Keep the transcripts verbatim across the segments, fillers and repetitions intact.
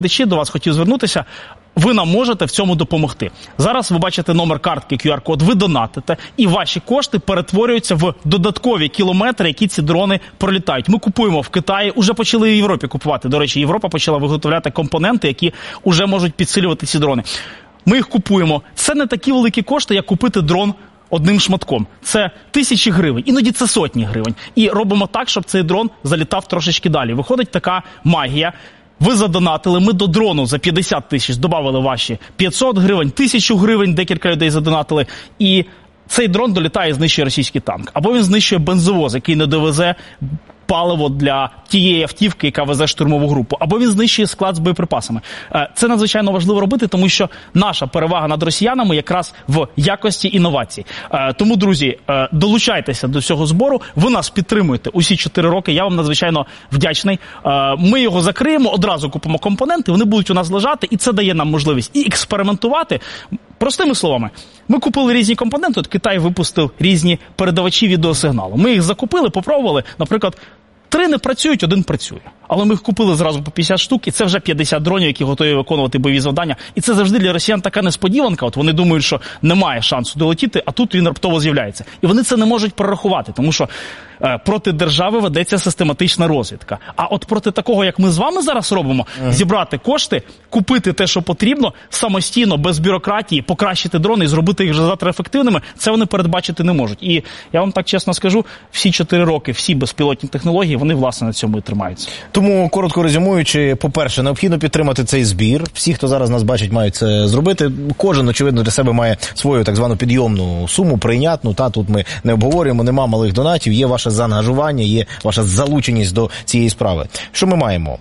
До вас хотів звернутися, ви нам можете в цьому допомогти. Зараз ви бачите номер картки, ку ар код, ви донатите, і ваші кошти перетворюються в додаткові кілометри, які ці дрони пролітають. Ми купуємо в Китаї, уже почали в Європі купувати. До речі, Європа почала виготовляти компоненти, які вже можуть підсилювати ці дрони. Ми їх купуємо. Це не такі великі кошти, як купити дрон одним шматком. Це тисячі гривень, іноді це сотні гривень. І робимо так, щоб цей дрон залітав трошечки далі. Виходить така магія. Ви задонатили, ми до дрону за п'ятдесят тисяч додали ваші п'ятсот гривень, тисячу гривень, декілька людей задонатили, і цей дрон долітає і знищує російський танк. Або він знищує бензовоз, який не довезе паливо для тієї автівки, яка везе штурмову групу. Або він знищує склад з боєприпасами. Це надзвичайно важливо робити, тому що наша перевага над росіянами якраз в якості інновацій. Тому, друзі, долучайтеся до цього збору. Ви нас підтримуєте усі чотири роки. Я вам надзвичайно вдячний. Ми його закриємо, одразу купимо компоненти, вони будуть у нас лежати, і це дає нам можливість і експериментувати. Простими словами, ми купили різні компоненти, от Китай випустив різні передавачі відеосигналу. Ми їх закупили, попробували, наприклад, три не працюють, один працює. Але ми їх купили зразу по п'ятдесят штук, і це вже п'ятдесят дронів, які готові виконувати бойові завдання. І це завжди для росіян така несподіванка. От вони думають, що немає шансу долетіти, а тут він раптово з'являється. І вони це не можуть прорахувати, тому що е, проти держави ведеться систематична розвідка. А от проти такого, як ми з вами зараз робимо, ага. зібрати кошти, купити те, що потрібно, самостійно, без бюрократії, покращити дрони і зробити їх вже завтра ефективними, це вони передбачити не можуть. І я вам так чесно скажу, всі чотири роки, всі безпілотні технології, вони, власне, на цьому і тримаються. Тому, коротко резюмуючи, по-перше, необхідно підтримати цей збір. Всі, хто зараз нас бачить, мають це зробити. Кожен, очевидно, для себе має свою так звану підйомну суму, прийнятну. Та тут ми не обговорюємо, нема малих донатів, є ваше заангажування, є ваша залученість до цієї справи. Що ми маємо?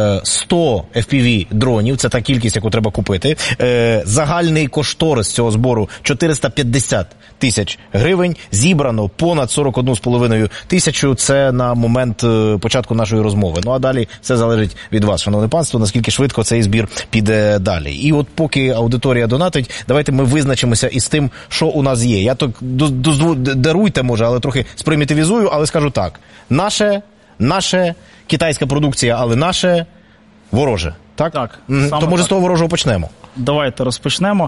сто еф пі ві-дронів, це та кількість, яку треба купити. Загальний кошторис цього збору чотириста п'ятдесят тисяч гривень. Зібрано понад сорок одну з половиною тисячу. Це на момент початку нашої розмови. Ну а далі все залежить від вас, шановне панство, наскільки швидко цей збір піде далі. І от поки аудиторія донатить, давайте ми визначимося із тим, що у нас є. Я так даруйте, може, але трохи спримітивізую, але скажу так. Наше, наше, китайська продукція, але наше, вороже. Так? Так. То може так. З того ворожого почнемо? Давайте розпочнемо.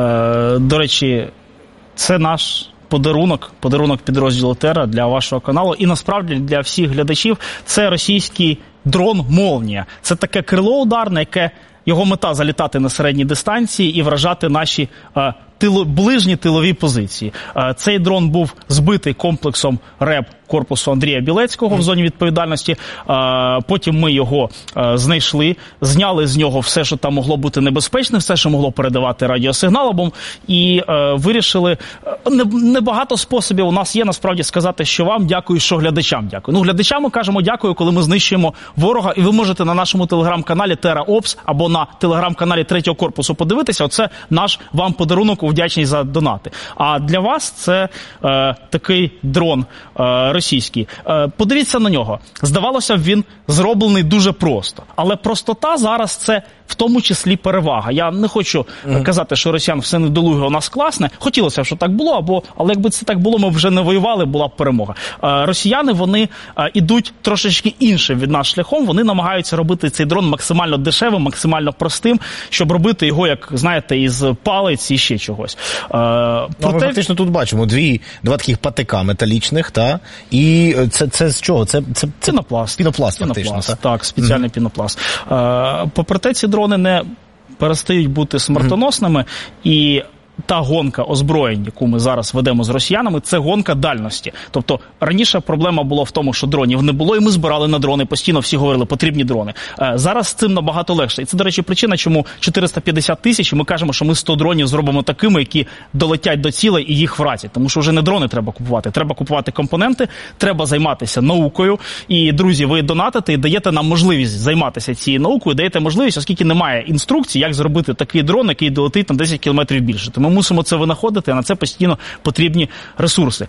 Е, до речі, це наш подарунок, подарунок підрозділу Терра для вашого каналу. І насправді для всіх глядачів це російський дрон «Молнія». Це таке крило ударне, яке його мета залітати на середній дистанції і вражати наші е, тило, ближні тилові позиції. Е, цей дрон був збитий комплексом РЕБ корпусу Андрія Білецького в зоні відповідальності. Е, потім ми його е, знайшли, зняли з нього все, що там могло бути небезпечне, все, що могло передавати радіосигналом, і е, вирішили, небагато способів у нас є, насправді, сказати, що вам дякую, що глядачам дякую. Ну, глядачам ми кажемо дякую, коли ми знищуємо ворога, і ви можете на нашому телеграм-каналі Терра Опс або на телеграм-каналі третього корпусу подивитися. Оце наш вам подарунок у вдячність за донати. А для вас це е, такий дрон е, російський. Е, подивіться на нього. Здавалося б, він зроблений дуже просто. Але простота зараз це в тому числі перевага. Я не хочу mm. казати, що росіян все недолуге у нас класне. Хотілося б, щоб так було, або, але якби це так було, ми вже не воювали, була б перемога. Е, росіяни, вони е, ідуть трошечки іншим від нас шляхом. Вони намагаються робити цей дрон максимально дешевим, максимально простим, щоб робити його, як, знаєте, із палиць і ще чогось. Е, проте... Ми фактично тут бачимо дві, два таких патика металічних, та? І це, це з чого? Це, це, це... Пінопласт. Пінопласт, пінопласт фактично. Так, так спеціальний mm-hmm. пінопласт. Е, попри те, ці дрони не перестають бути смертоносними, mm-hmm. і та гонка озброєнь, яку ми зараз ведемо з росіянами, це гонка дальності. Тобто раніше проблема була в тому, що дронів не було, і ми збирали на дрони, постійно всі говорили, потрібні дрони. Зараз з цим набагато легше. І це, до речі, причина, чому чотириста п'ятдесят тисяч, і ми кажемо, що ми сто дронів зробимо такими, які долетять до цілей і їх вразять. Тому що вже не дрони треба купувати, треба купувати компоненти, треба займатися наукою. І, друзі, ви донатите і даєте нам можливість займатися цією наукою, даєте можливість, оскільки немає інструкцій, як зробити такий дрон, який долетить на десять кілометрів більше. Ми мусимо це винаходити, а на це постійно потрібні ресурси.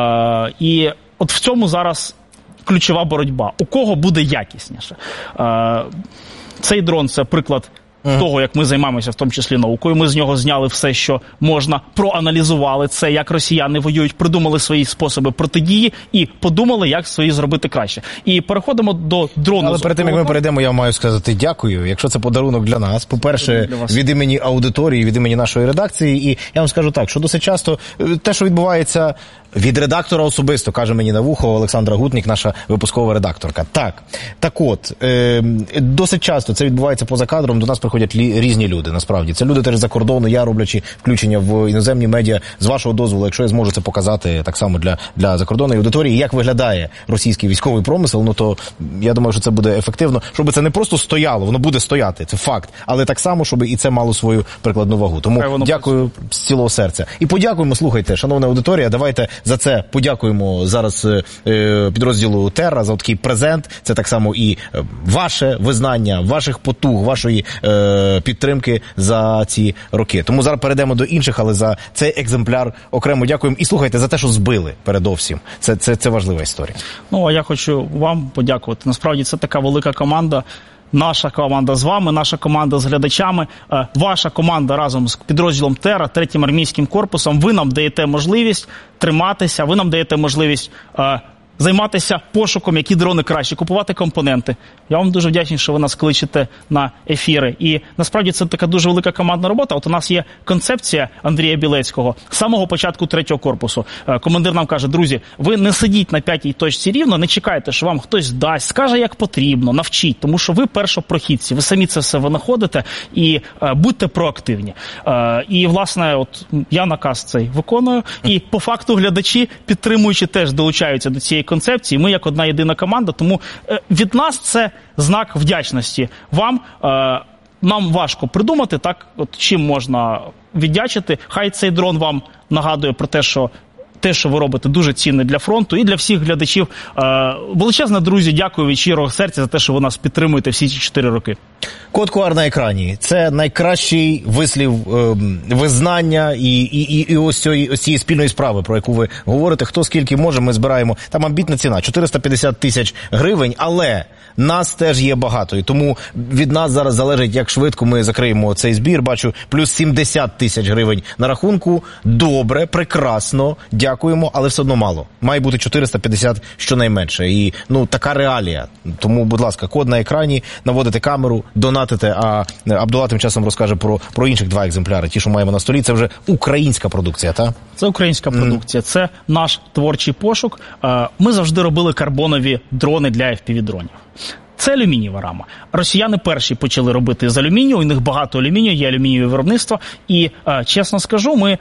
Е, і от в цьому зараз ключова боротьба. У кого буде якісніше? Е, цей дрон – це приклад того, як ми займаємося, в тому числі наукою. Ми з нього зняли все, що можна, проаналізували це, як росіяни воюють, придумали свої способи протидії і подумали, як свої зробити краще. І переходимо до дрону. Але перед тим, як ми перейдемо, я маю сказати дякую. Якщо це подарунок для нас, по-перше, від імені аудиторії, від імені нашої редакції. І я вам скажу так, що досить часто те, що відбувається від редактора особисто, каже мені на вухо Олександра Гутнік, наша випускова редакторка. Так, так от, е, досить часто це відбувається поза кадром, до нас приходять лі, різні люди, насправді. Це люди теж за кордону, я роблячи включення в іноземні медіа, з вашого дозволу, якщо я зможу це показати так само для, для закордонної аудиторії, як виглядає російський військовий промисел, ну то я думаю, що це буде ефективно, щоб це не просто стояло, воно буде стояти, це факт, але так само, щоб і це мало свою прикладну вагу. Тому дякую з цілого серця. І подякуємо, слухайте, шановна аудиторія, давайте за це подякуємо зараз е, підрозділу Терра за такий презент. Це так само і ваше визнання, ваших потуг, вашої е, підтримки за ці роки. Тому зараз перейдемо до інших, але за цей екземпляр окремо дякуємо. І слухайте, за те, що збили передовсім. Це, це, це важлива історія. Ну, а я хочу вам подякувати. Насправді, це така велика команда. Наша команда з вами, наша команда з глядачами, ваша команда разом з підрозділом Терра, третім армійським корпусом. Ви нам даєте можливість триматися, ви нам даєте можливість е, займатися пошуком, які дрони краще, купувати компоненти. Я вам дуже вдячний, що ви нас кличете на ефіри. І насправді це така дуже велика командна робота. От у нас є концепція Андрія Білецького з самого початку третього корпусу. Командир нам каже: друзі, ви не сидіть на п'ятій точці рівно, не чекайте, що вам хтось дасть, скаже, як потрібно, навчіть, тому що ви першопрохідці, ви самі це все винаходите і е, будьте проактивні. Е, і, власне, от я наказ цей виконую, і по факту глядачі, підтримуючи, теж долучаються до цієї концепції. Ми як одна єдина команда, тому е, від нас це знак вдячності вам. Е, нам важко придумати, так, от чим можна віддячити. Хай цей дрон вам нагадує про те, що те, що ви робите, дуже цінне для фронту і для всіх глядачів. Е, величезне, друзі, дякую від щирого серця за те, що ви нас підтримуєте всі ці чотири роки. Код ку ар на екрані. Це найкращий вислів е, визнання і, і, і, і ось цієї, ось цієї спільної справи, про яку ви говорите. Хто скільки може, ми збираємо. Там амбітна ціна – чотириста п'ятдесят тисяч гривень, але нас теж є багато. І тому від нас зараз залежить, як швидко ми закриємо цей збір. Бачу, плюс сімдесят тисяч гривень на рахунку. Добре, прекрасно, дякуємо, але все одно мало. Має бути чотириста п'ятдесят щонайменше. І, ну, така реалія. Тому, будь ласка, код на екрані, наводите камеру, донатите, а Абдулла тим часом розкаже про, про інших два екземпляри. Ті, що маємо на столі, це вже українська продукція, так? Це українська продукція, mm. це наш творчий пошук. Ми завжди робили карбонові дрони для еф пі ві-дронів. Це алюмінієва рама. Росіяни перші почали робити з алюмінію, у них багато алюмінію, є алюмінієве виробництво. І, чесно скажу, ми...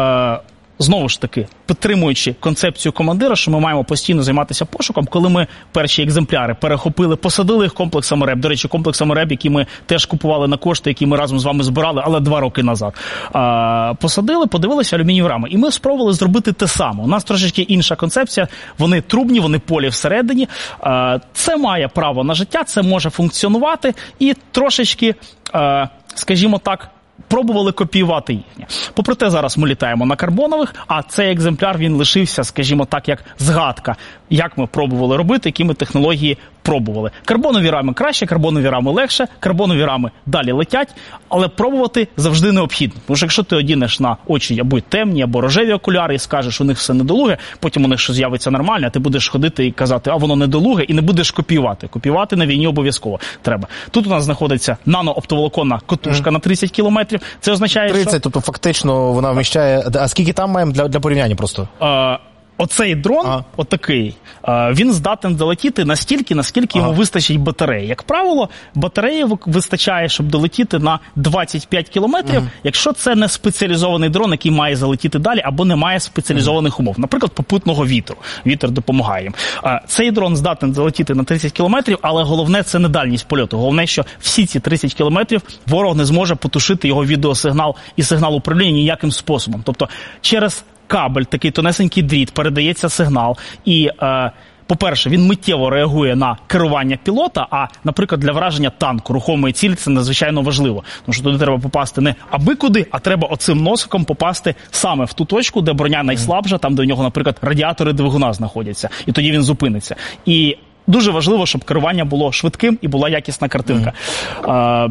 Знову ж таки, підтримуючи концепцію командира, що ми маємо постійно займатися пошуком, коли ми перші екземпляри перехопили, посадили їх комплексами РЕБ. До речі, комплексами РЕБ, які ми теж купували на кошти, які ми разом з вами збирали, але два роки назад. А, посадили, подивилися алюмінієві рами. І ми спробували зробити те саме. У нас трошечки інша концепція. Вони трубні, вони полі всередині. А, це має право на життя, це може функціонувати і трошечки, а, скажімо так, пробували копіювати їхнє. Попри те, зараз ми літаємо на карбонових, а цей екземпляр, він лишився, скажімо так, як згадка, як ми пробували робити, які ми технології пробували. Карбонові рами краще, карбонові рами легше, карбонові рами далі летять, але пробувати завжди необхідно. Тому що якщо ти одінеш на очі або темні, або рожеві окуляри і скажеш, у них все недолуге, потім у них щось з'явиться нормально, а ти будеш ходити і казати, а воно недолуге, і не будеш копіювати. Копіювати на війні обов'язково треба. Тут у нас знаходиться нано-оптоволоконна котушка mm. на тридцять кілометрів. Це означає, тридцять, що... тобто фактично вона вміщає... А скільки там маємо для, для порівняння просто? А... Оцей дрон, ага. отакий, він здатен долетіти настільки, наскільки ага. йому вистачить батареї. Як правило, батареї вистачає, щоб долетіти на двадцять п'ять кілометрів, ага. якщо це не спеціалізований дрон, який має залетіти далі, або не має спеціалізованих умов. Наприклад, попутного вітру. Вітер допомагає їм. Цей дрон здатен залетіти на тридцять кілометрів, але головне – це не дальність польоту. Головне, що всі ці тридцять кілометрів ворог не зможе потушити його відеосигнал і сигнал управління ніяким способом. Тобто через кабель, такий тонесенький дріт, передається сигнал і, е, по-перше, він миттєво реагує на керування пілота, а, наприклад, для враження танку, рухомої цілі, це надзвичайно важливо. Тому що туди треба попасти не аби куди, а треба оцим носиком попасти саме в ту точку, де броня найслабша, там, де у нього, наприклад, радіатори двигуна знаходяться. І тоді він зупиниться. І дуже важливо, щоб керування було швидким і була якісна картинка. Mm. Е,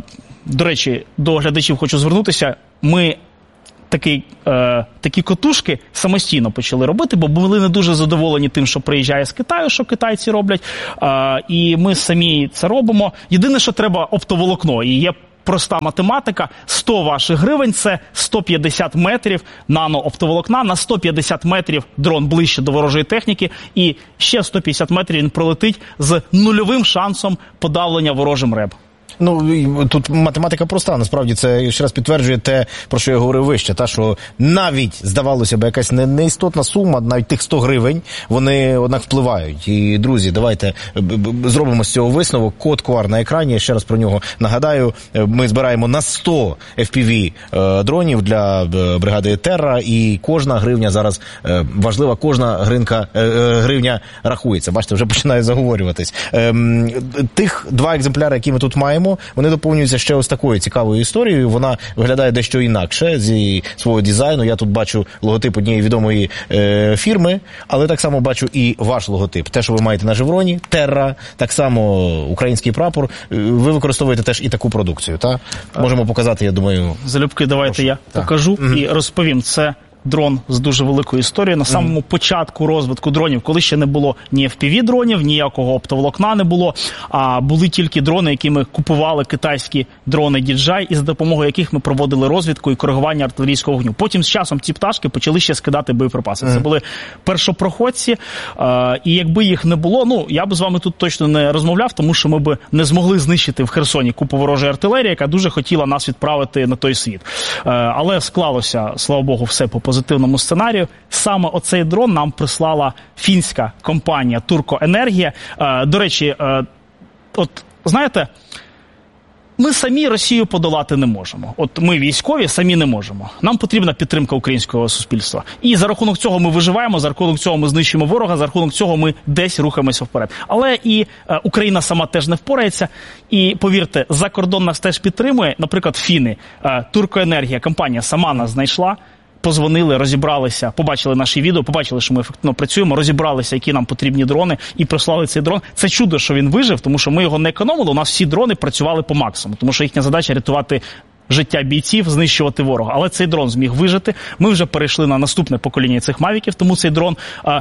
до речі, до глядачів хочу звернутися. Ми такі, е, такі котушки самостійно почали робити, бо були не дуже задоволені тим, що приїжджає з Китаю, що китайці роблять. Е, і ми самі це робимо. Єдине, що треба оптоволокно. І є проста математика. сто ваших гривень – це сто п'ятдесят метрів нано-оптоволокна. На сто п'ятдесят метрів дрон ближче до ворожої техніки. І ще сто п'ятдесят метрів він пролетить з нульовим шансом подавлення ворожим РЕБ. Ну, і тут математика проста, насправді це ще раз підтверджує те, про що я говорив вище, та, що навіть, здавалося б, якась не, неістотна сума, навіть тих сто гривень, вони, однак, впливають. І, друзі, давайте зробимо з цього висновок. Код ку ар на екрані, я ще раз про нього нагадаю, ми збираємо на сто еф пі ві дронів для бригади Терра, і кожна гривня зараз важлива, кожна гринка, гривня рахується. Бачите, вже починає заговорюватись. Тих два екземпляри, які ми тут маємо, вони доповнюються ще ось такою цікавою історією. Вона виглядає дещо інакше зі свого дизайну. Я тут бачу логотип однієї відомої е, фірми, але так само бачу і ваш логотип. Те, що ви маєте на Жевроні, Терра, так само український прапор. Ви використовуєте теж і таку продукцію, так? Можемо показати, я думаю. Залюбки, давайте Прошу. я так. покажу mm-hmm. і розповім. Це дрон з дуже великою історією. На самому mm. початку розвитку дронів, коли ще не було ні еф пі ві-дронів, ніякого оптоволокна не було, а були тільки дрони, які ми купували, китайські дрони ді джей ай, і за допомогою яких ми проводили розвідку і коригування артилерійського вогню. Потім з часом ці пташки почали ще скидати боєприпаси. Mm. Це були першопроходці, а, і якби їх не було, ну, я б з вами тут точно не розмовляв, тому що ми б не змогли знищити в Херсоні купу ворожої артилерії, яка дуже хотіла нас відправити на той світ. А, але склалося, слава Богу, все по позитивному сценарію. Саме оцей дрон нам прислала фінська компанія Турко-Енергія. Е, до речі, е, от знаєте, ми самі Росію подолати не можемо. От ми військові самі не можемо. Нам потрібна підтримка українського суспільства. І за рахунок цього ми виживаємо, за рахунок цього ми знищуємо ворога, за рахунок цього ми десь рухаємося вперед. Але і е, Україна сама теж не впорається. І, повірте, за кордон нас теж підтримує. Наприклад, фіни, е, Турко-Енергія, компанія сама нас знайшла. Позвонили, розібралися, побачили наші відео, побачили, що ми ефективно працюємо, розібралися, які нам потрібні дрони, і прислали цей дрон. Це чудо, що він вижив, тому що ми його не економили, у нас всі дрони працювали по максимуму, тому що їхня задача – рятувати життя бійців, знищувати ворога. Але цей дрон зміг вижити. Ми вже перейшли на наступне покоління цих мавіків, тому цей дрон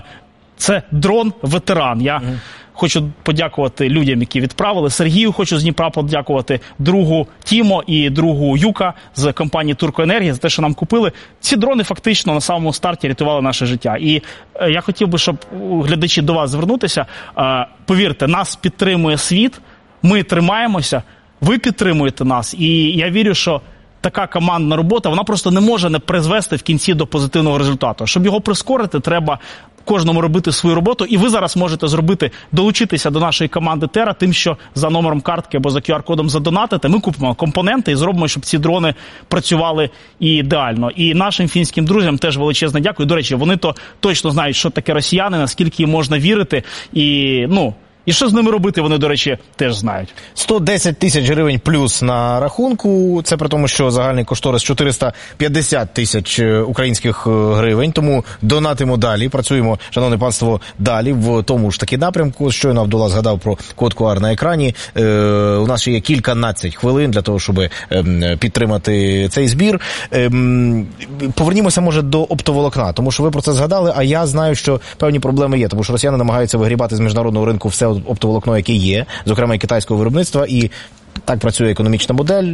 – це дрон-ветеран. Я mm. хочу подякувати людям, які відправили. Сергію хочу з Дніпра подякувати, другу Тімо і другу Юка з компанії Турко-Енергія за те, що нам купили. Ці дрони фактично на самому старті рятували наше життя. І е, я хотів би, щоб глядачі до вас звернутися. Е, повірте, нас підтримує світ, ми тримаємося, ви підтримуєте нас. І я вірю, що така командна робота, вона просто не може не призвести в кінці до позитивного результату. Щоб його прискорити, треба кожному робити свою роботу, і ви зараз можете зробити, долучитися до нашої команди Терра тим, що за номером картки або за ку ар-кодом задонатите, ми купимо компоненти і зробимо, щоб ці дрони працювали ідеально. І нашим фінським друзям теж величезне дякую. До речі, вони то точно знають, що таке росіяни, наскільки їм можна вірити, і, ну, і що з ними робити, вони, до речі, теж знають. сто десять тисяч гривень плюс на рахунку. Це при тому, що загальний кошторис чотириста п'ятдесят тисяч українських гривень. Тому донатимо далі, працюємо, шановне панство, далі в тому ж таки напрямку. Щойно Абдулла згадав про код ку ар на екрані. Е, у нас ще є кільканадцять хвилин для того, щоб е, підтримати цей збір. Е, повернімося, може, до оптоволокна, тому що ви про це згадали, а я знаю, що певні проблеми є, тому що росіяни намагаються вигрібати з міжнародного ринку все оптоволокно, яке є, зокрема і китайського виробництва, і так працює економічна модель,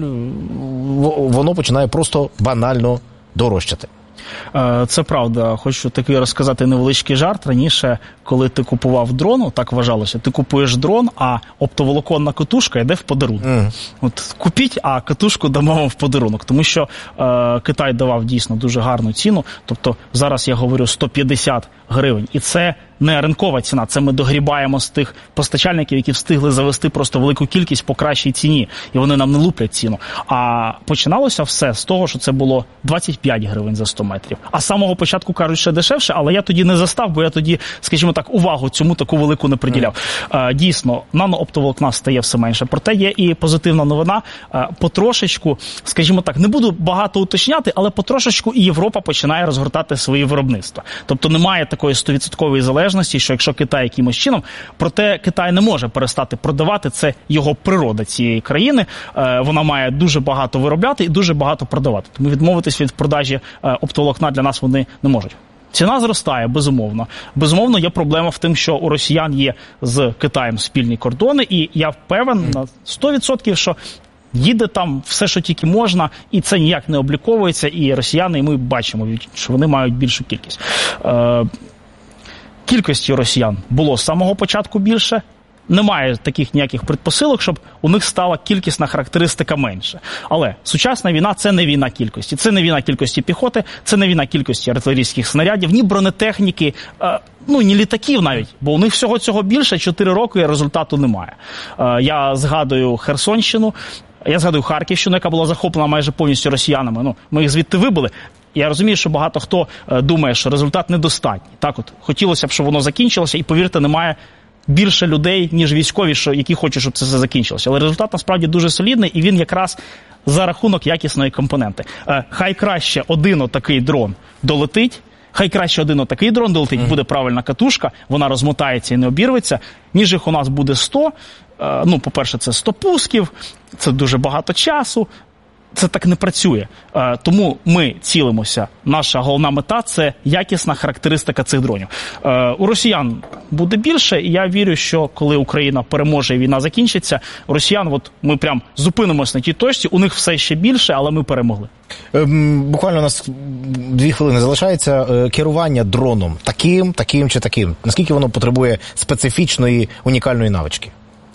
воно починає просто банально дорожчати. Це правда. Хочу такий розказати невеличкий жарт. Раніше, коли ти купував дрон, так вважалося, ти купуєш дрон, а оптоволоконна катушка йде в подарунок. Mm. От купіть, а катушку дамо вам в подарунок. Тому що е, Китай давав дійсно дуже гарну ціну. Тобто зараз я говорю сто п'ятдесят гривень. І це не ринкова ціна, це ми догрібаємо з тих постачальників, які встигли завести просто велику кількість по кращій ціні. І вони нам не луплять ціну. А починалося все з того, що це було двадцять п'ять гривень за сто метрів. А з самого початку кажуть, що дешевше, але я тоді не застав, бо я тоді, скажімо так, увагу цьому таку велику не приділяв. Mm. Дійсно, нано-оптоволокна стає все менше. Проте є і позитивна новина. Потрошечку, скажімо так, не буду багато уточняти, але потрошечку і Європа починає розгортати свої виробництва. Тобто немає такого такої сто відсотків залежності, що якщо Китай якимось чином, проте Китай не може перестати продавати, це його природа цієї країни, вона має дуже багато виробляти і дуже багато продавати. Тому відмовитись від продажі оптоволокна для нас вони не можуть. Ціна зростає, безумовно. Безумовно, є проблема в тим, що у росіян є з Китаєм спільні кордони, і я певен на сто відсотків, що їде там все, що тільки можна, і це ніяк не обліковується, і росіяни, і ми бачимо, що вони мають більшу кількість. Е, кількості росіян було з самого початку більше. Немає таких ніяких предпосилок, щоб у них стала кількісна характеристика менше. Але сучасна війна – це не війна кількості. Це не війна кількості піхоти, це не війна кількості артилерійських снарядів, ні бронетехніки, ну, ні літаків навіть. Бо у них всього цього більше, чотири роки, і результату немає. Я згадую Херсонщину, я згадую Харківщину, яка була захоплена майже повністю росіянами. Ну, ми їх звідти вибили. Я розумію, що багато хто думає, що результат недостатній. Так от, хотілося б, щоб воно закінчилося, і, повірте, немає більше людей, ніж військові, що, які хочуть, щоб це все закінчилося. Але результат насправді дуже солідний, і він якраз за рахунок якісної компоненти. Е, хай краще один отакий дрон долетить, хай краще один отакий дрон долетить, mm. буде правильна катушка, вона розмотається і не обірветься, ніж їх у нас буде сто. Е, ну, по-перше, це сто пусків, це дуже багато часу. Це так не працює. Е, тому ми цілимося. Наша головна мета – це якісна характеристика цих дронів. Е, у росіян буде більше, і я вірю, що коли Україна переможе і війна закінчиться, у росіян, от ми прям зупинимося на тій точці, у них все ще більше, але ми перемогли. Е, буквально у нас дві хвилини залишається. Е, керування дроном таким, таким чи таким? Наскільки воно потребує специфічної, унікальної навички?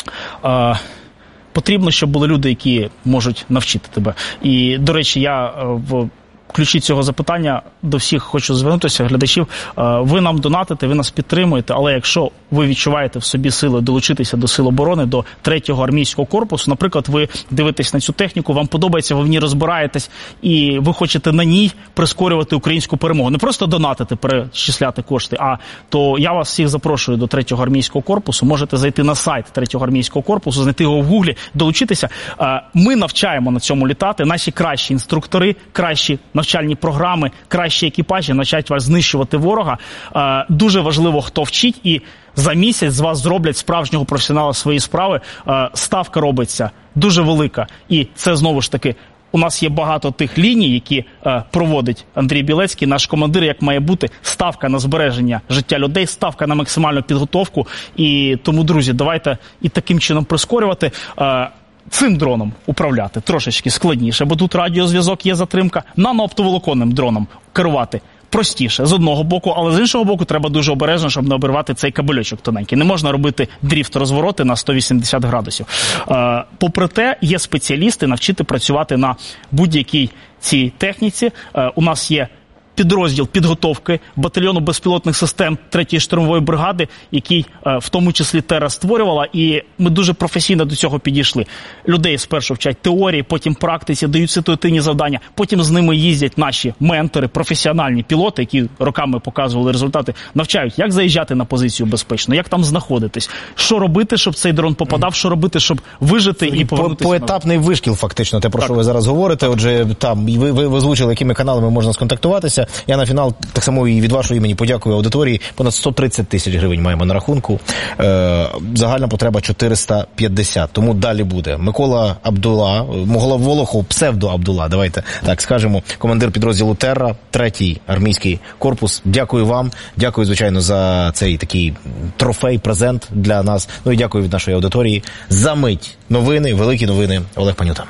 Е, Потрібно, щоб були люди, які можуть навчити тебе. І, до речі, я в ключі цього запитання до всіх хочу звернутися, глядачів. Ви нам донатите, ви нас підтримуєте, але якщо ви відчуваєте в собі сили долучитися до Сил оборони, до третього армійського корпусу, наприклад, ви дивитесь на цю техніку, вам подобається, ви в ній розбираєтесь, і ви хочете на ній прискорювати українську перемогу. Не просто донатити, перечисляти кошти, а то я вас всіх запрошую до третього армійського корпусу. Можете зайти на сайт третього армійського корпусу, знайти його в гуглі, долучитися. Ми навчаємо на цьому літати. Наші кращі інструктори, кращі навчальні програми, кращі екіпажі навчають вас знищувати ворога. Дуже важливо, хто вчить, і за місяць з вас зроблять справжнього професіонала своєї справи. Ставка робиться дуже велика. І це, знову ж таки, у нас є багато тих ліній, які е, проводить Андрій Білецький, наш командир, як має бути. Ставка на збереження життя людей, ставка на максимальну підготовку. І тому, друзі, давайте і таким чином прискорювати. Е, Цим дроном управляти трошечки складніше, бо тут радіозв'язок, є затримка. Нанооптоволоконним дроном керувати простіше з одного боку, але з іншого боку треба дуже обережно, щоб не обірвати цей кабельочок тоненький. Не можна робити дріфт-розвороти на сто вісімдесят градусів. Е, попри те, є спеціалісти навчити працювати на будь-якій цій техніці. Е, у нас є підрозділ підготовки батальйону безпілотних систем третьої штурмової бригади, який е, в тому числі ТЕРА створювала, і ми дуже професійно до цього підійшли. Людей спершу вчать теорії, потім практиці, дають ситуативні завдання, потім з ними їздять наші ментори, професіональні пілоти, які роками показували результати, навчають, як заїжджати на позицію безпечно, як там знаходитись, що робити, щоб цей дрон попадав, що робити, щоб вижити і повернутися. Поетапний вишкіл, фактично, те, про так. що ви зараз говорите. Отже, там, ви, ви, ви озвучили, якими каналами можна сконтактуватися. Я на фінал так само і від вашого імені подякую аудиторії. Понад сто тридцять тисяч гривень маємо на рахунку. Е, загальна потреба чотириста п'ятдесят. Тому далі буде. Микола Абдула, Микола Волохов, псевдо Абдула, давайте так скажемо, командир підрозділу ТЕРА, третій армійський корпус. Дякую вам. Дякую, звичайно, за цей такий трофей, презент для нас. Ну і дякую від нашої аудиторії. За мить новини, великі новини. Олег Панюта.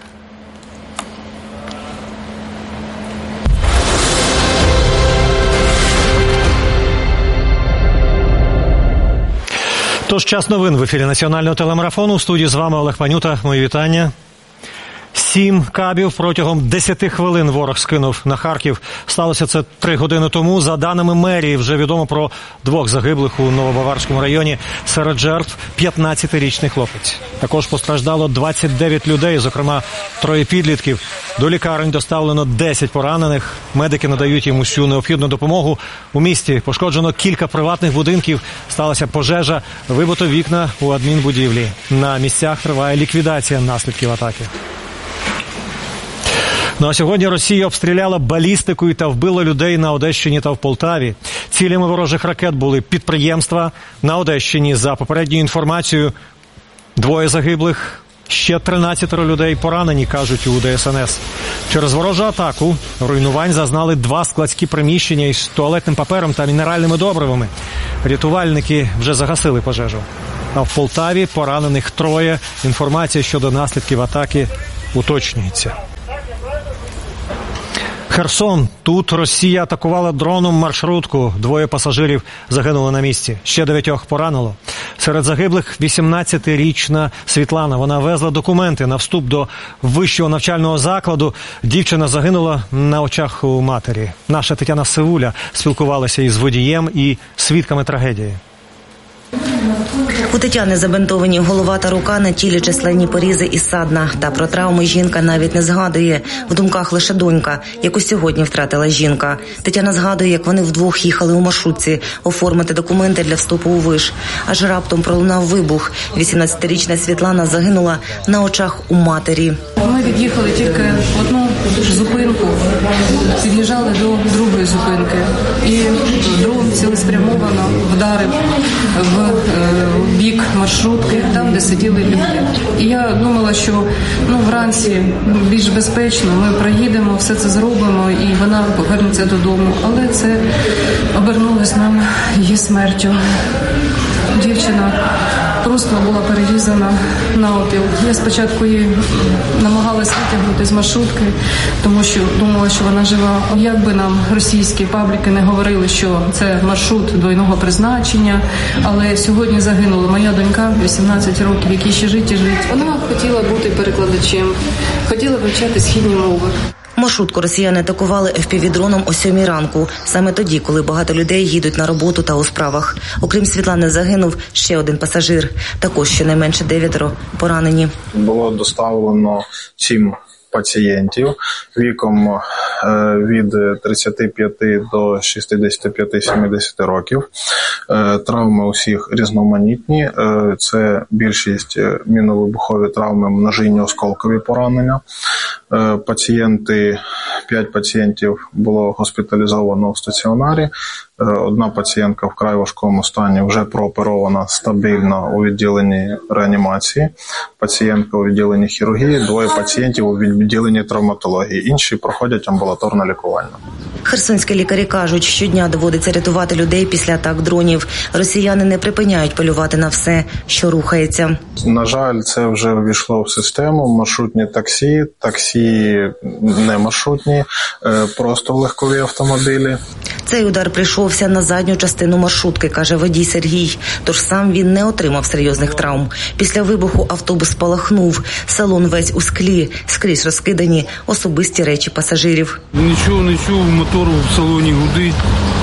Тож час новин в ефірі національного телемарафону. У студії з вами Олег Панюта. Мої вітання. Сім кабів протягом десяти хвилин ворог скинув на Харків. Сталося це три години тому. За даними мерії, вже відомо про двох загиблих у Новобаварському районі. Серед жертв п'ятнадцятирічний хлопець. Також постраждало двадцять дев'ять людей, зокрема троє підлітків. До лікарень доставлено десять поранених. Медики надають їм усю необхідну допомогу. У місті пошкоджено кілька приватних будинків. Сталася пожежа, вибито вікна у адмінбудівлі. На місцях триває ліквідація наслідків атаки. Ну а сьогодні Росія обстріляла балістикою та вбила людей на Одещині та в Полтаві. Ці Цілями ворожих ракет були підприємства на Одещині. За попередньою інформацією, двоє загиблих, ще тринадцятеро людей поранені, кажуть у Де Ес Ен Ес. Через ворожу атаку руйнувань зазнали два складські приміщення із туалетним папером та мінеральними добривами. Рятувальники вже загасили пожежу. А в Полтаві поранених троє. Інформація щодо наслідків атаки уточнюється. Херсон. Тут Росія атакувала дроном маршрутку. Двоє пасажирів загинули на місці. Ще дев'ятьох поранило. Серед загиблих вісімнадцятирічна Світлана. Вона везла документи на вступ до вищого навчального закладу. Дівчина загинула на очах у матері. Наша Тетяна Сивуля спілкувалася із водієм і свідками трагедії. У Тетяни забинтовані голова та рука, на тілі численні порізи і ссадина. Та про травми жінка навіть не згадує. В думках лише донька, яку сьогодні втратила жінка. Тетяна згадує, як вони вдвох їхали у маршрутці оформити документи для вступу у виш. Аж раптом пролунав вибух. вісімнадцятирічна Світлана загинула на очах у матері. Ми від'їхали тільки в одну зупинку, під'їжджали до другої зупинки. І дрон цілеспрямовано вдарив в бік маршрутки, там, де сиділи люди. І я думала, що ну, вранці більш безпечно, ми проїдемо, все це зробимо, і вона повернеться додому. Але це обернулось нам її смертю. Дівчина просто була перерізана навпіл. Я спочатку її намагалась витягнути з маршрутки, тому що думала, що вона жива. Як би нам російські пабліки не говорили, що це маршрут двойного призначення, але сьогодні загинула моя донька, вісімнадцять років, якій ще жить і жить. Вона хотіла бути перекладачем, хотіла вивчати східні мови. Маршрутку росіяни атакували еф пі ві-дроном о сьомій ранку, саме тоді, коли багато людей їдуть на роботу та у справах. Окрім Світлани, загинув ще один пасажир. Також щонайменше дев'ятеро поранені. Було доставлено сім пацієнтів віком від тридцяти п'яти до шістдесяти п'яти - сімдесяти років. Травми усіх різноманітні. Це більшість міновибухові травми, множинні осколкові поранення. Пацієнти, п'ять пацієнтів було госпіталізовано в стаціонарі. Одна пацієнтка в вкрай важкому стані вже прооперована стабільно у відділенні реанімації. Пацієнтка у відділенні хірургії, двоє пацієнтів у відділенні травматології. Інші проходять амбулаторне лікування. Херсонські лікарі кажуть, щодня доводиться рятувати людей після атак дронів. Росіяни не припиняють полювати на все, що рухається. На жаль, це вже ввійшло в систему. Маршрутні таксі, таксі не маршрутні, просто легкові автомобілі. Цей удар прийшовся на задню частину маршрутки, каже водій Сергій. Тож сам він не отримав серйозних травм. Після вибуху автобус спалахнув. Салон весь у склі, скрізь розкидані особисті речі пасажирів. Нічого не чув, мотор в салоні гудить.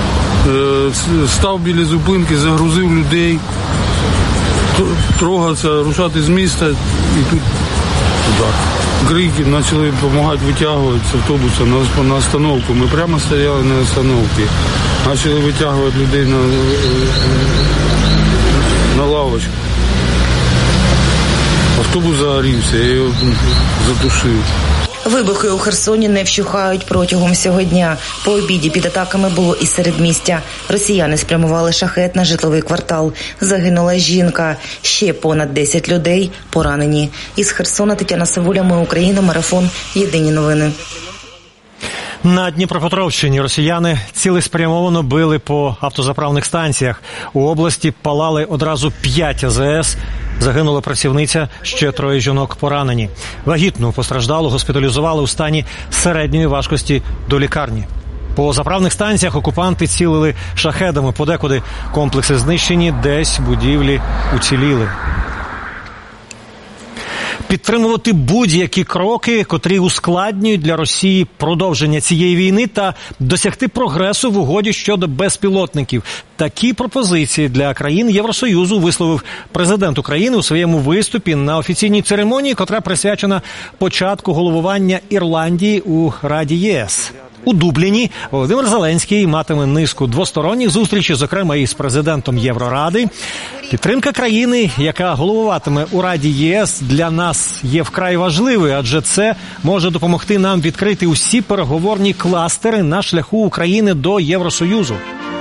Став біля зупинки, загрузив людей. Трогався, рушати з міста і тут удар. Крики, почали допомагати витягувати з автобуса на, на остановку. Ми прямо стояли на остановці. Почали витягувати людей на, на лавочку. Автобус загорівся, я його затушив. Вибухи у Херсоні не вщухають протягом всього дня. По обіді під атаками було і середмістя. Росіяни спрямували шахет на житловий квартал. Загинула жінка. Ще понад десять людей поранені. Із Херсона Тетяна Сивуля, Ми Україна, марафон. Єдині новини. На Дніпропетровщині росіяни цілеспрямовано били по автозаправних станціях. У області палали одразу п'ять а зе ес. Загинула працівниця, ще троє жінок поранені. Вагітну постраждалу госпіталізували у стані середньої важкості до лікарні. По заправних станціях окупанти цілили шахедами. Подекуди комплекси знищені, десь будівлі уціліли. Підтримувати будь-які кроки, котрі ускладнюють для Росії продовження цієї війни та досягти прогресу в угоді щодо безпілотників. Такі пропозиції для країн Євросоюзу висловив президент України у своєму виступі на офіційній церемонії, котра присвячена початку головування Ірландії у Раді ЄС. У Дубліні Володимир Зеленський матиме низку двосторонніх зустрічей, зокрема із президентом Євроради. Підтримка країни, яка головуватиме у Раді ЄС, для нас є вкрай важливою, адже це може допомогти нам відкрити усі переговорні кластери на шляху України до Євросоюзу.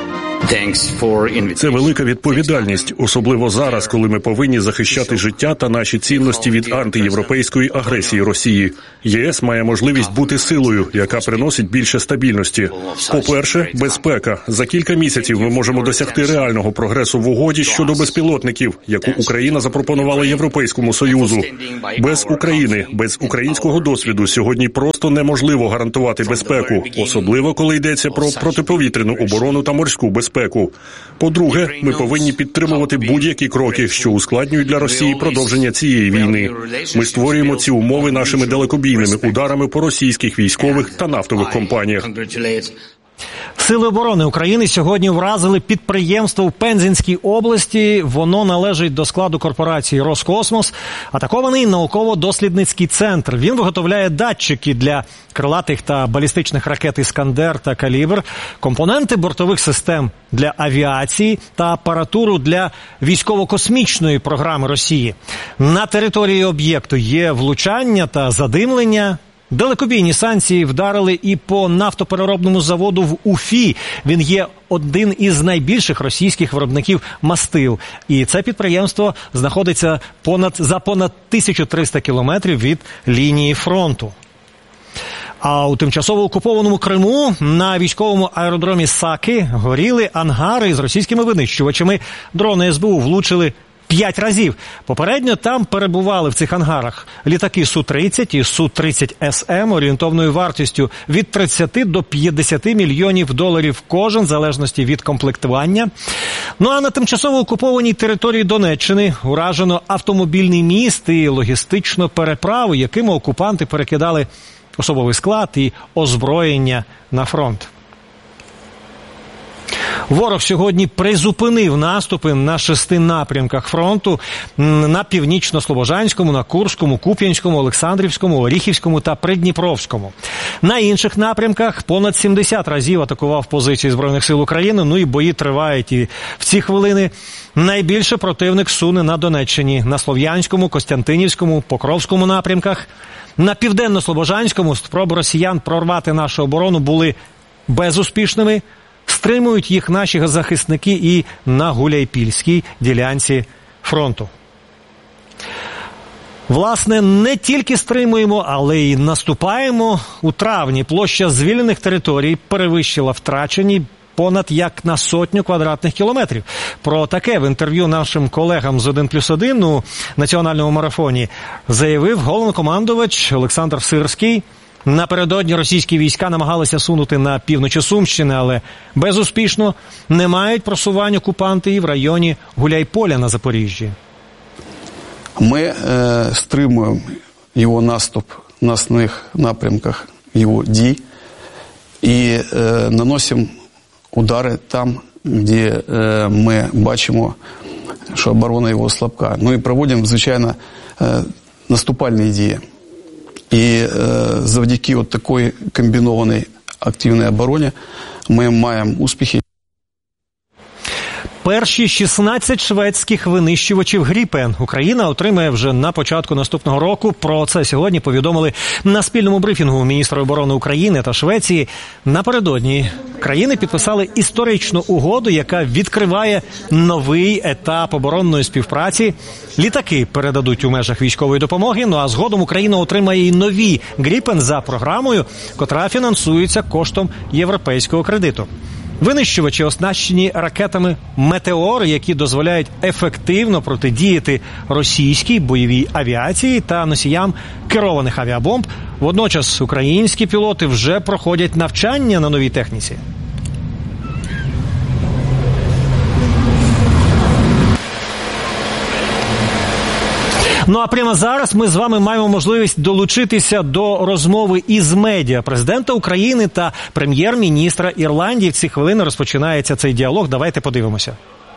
Це велика відповідальність, особливо зараз, коли ми повинні захищати життя та наші цінності від антиєвропейської агресії Росії. ЄС має можливість бути силою, яка приносить більше стабільності. По-перше, безпека. За кілька місяців ми можемо досягти реального прогресу в угоді щодо безпілотників, яку Україна запропонувала Європейському Союзу. Без України, без українського досвіду сьогодні просто неможливо гарантувати безпеку, особливо коли йдеться про протиповітряну оборону та морську безпеку. По-друге, ми повинні підтримувати будь-які кроки, що ускладнюють для Росії продовження цієї війни. Ми створюємо ці умови нашими далекобійними ударами по російських військових та нафтових компаніях. Сили оборони України сьогодні вразили підприємство в Пензенській області. Воно належить до складу корпорації «Роскосмос». Атакований науково-дослідницький центр. Він виготовляє датчики для крилатих та балістичних ракет «Іскандер» та «Калібр», компоненти бортових систем для авіації та апаратуру для військово-космічної програми Росії. На території об'єкту є влучання та задимлення. Далекобійні санкції вдарили і по нафтопереробному заводу в Уфі. Він є один із найбільших російських виробників мастил. І це підприємство знаходиться понад, за понад тисячу триста кілометрів від лінії фронту. А у тимчасово окупованому Криму на військовому аеродромі Саки горіли ангари з російськими винищувачами. Дрони ес бе у влучили п'ять разів. Попередньо там перебували в цих ангарах літаки Су тридцять і Су тридцять ес ем орієнтовною вартістю від тридцяти до п'ятдесяти мільйонів доларів кожен, в залежності від комплектування. Ну а на тимчасово окупованій території Донеччини уражено автомобільний міст і логістичну переправу, якими окупанти перекидали особовий склад і озброєння на фронт. Ворог сьогодні призупинив наступи на шести напрямках фронту: на Північно-Слобожанському, на Курському, Куп'янському, Олександрівському, Оріхівському та Придніпровському. На інших напрямках понад сімдесят разів атакував позиції Збройних сил України. Ну і бої тривають і в ці хвилини. Найбільше противник суне на Донеччині, на Слов'янському, Костянтинівському, Покровському напрямках. На Південно-Слобожанському спроби росіян прорвати нашу оборону були безуспішними. Стримують їх наші захисники і на Гуляйпільській ділянці фронту. Власне, не тільки стримуємо, але й наступаємо. У травні площа звільнених територій перевищила втрачені понад як на сотню квадратних кілометрів. Про таке в інтерв'ю нашим колегам з один плюс один у національному марафоні заявив головнокомандувач Олександр Сирський. Напередодні російські війська намагалися сунути на півночі Сумщини, але безуспішно. Не мають просувань окупанти і в районі Гуляйполя на Запоріжжі. Ми е, стримуємо його наступ на основних напрямках його дій і е, наносимо удари там, де е, ми бачимо, що оборона його слабка. Ну і проводимо, звичайно, е, наступальні дії. І е, завдяки от такої комбінованій активній обороні ми маємо успіхи. Перші шістнадцять шведських винищувачів «Гріпен» Україна отримає вже на початку наступного року. Про це сьогодні повідомили на спільному брифінгу міністра оборони України та Швеції. Напередодні країни підписали історичну угоду, яка відкриває новий етап оборонної співпраці. Літаки передадуть у межах військової допомоги, ну а згодом Україна отримає і нові «Гріпен» за програмою, котра фінансується коштом європейського кредиту. Винищувачі оснащені ракетами «Метеор», які дозволяють ефективно протидіяти російській бойовій авіації та носіям керованих авіабомб. Водночас українські пілоти вже проходять навчання на новій техніці. Ну а прямо зараз ми з вами маємо можливість долучитися до розмови із медіа президента України та прем'єр-міністра Ірландії. В ці хвилини розпочинається цей діалог. Давайте подивимося.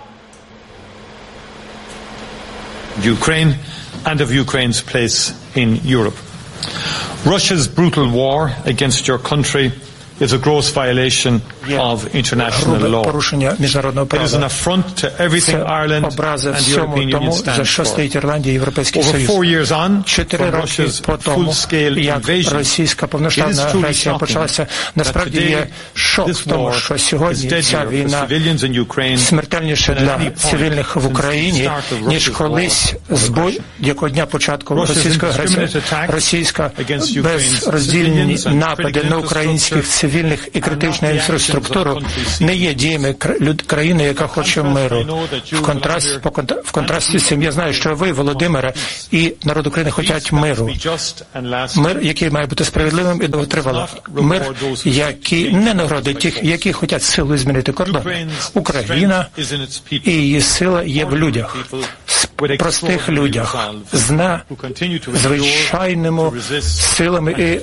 Ukraine and of Ukraine's place in Europe. Russia's brutal war against your country is a gross violation of international law. Порушення міжнародного It is an права. affront to everything Ireland Образа and the всьому European Union тому, за stands що for. стоїть Ірландія і Європейський Over Союз. four years on, Чотири from роки Russia's по тому, full-scale як invasion, російська повноштабна it is truly агресія shocking почалася, насправді that є today шок в this тому, war що is сьогодні ця deadlier for війна civilians in Ukraine смертельніша than at any для point цивільних в since the Україні, start of ніж Russia's колись war on з aggression. будь-якого дня початку Russia's російської агресії. indiscriminate attacks Російська against Ukraine's безроздільні civilians and напади critical на українських infrastructure цивільних і критичну are not the інфраструктуру actions of countries не є діями кра- люд- країни, яка хоче миру. I know that you, В контраст, Vladimir, по контра- в контрасті з цим я знаю, що ви, Володимире, і народ України хочуть миру. be just and lasting. Мир, який має бути справедливим і довготривалим. Мир, який не нагородить тих, які хочуть силою змінити кордон. Україна і її сила є в людях, в простих людях, з надзвичайними силами і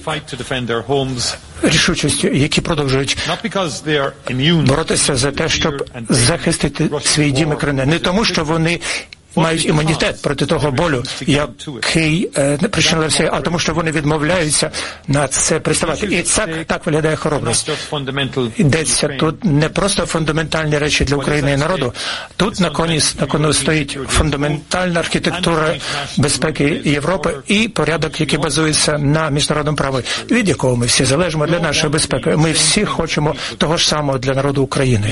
рішучістю, які продовжують боротися за те, щоб захистити свої дім і країни. Не тому, що вони мають імунітет проти того болю, який е, причинила Росія, а тому, що вони відмовляються на це приставати. І так, так виглядає хоробрість. Йдеться тут не просто фундаментальні речі для України і народу. Тут на коні на кону стоїть фундаментальна архітектура безпеки Європи і порядок, який базується на міжнародному праві, від якого ми всі залежимо для нашої безпеки. Ми всі хочемо того ж самого для народу України.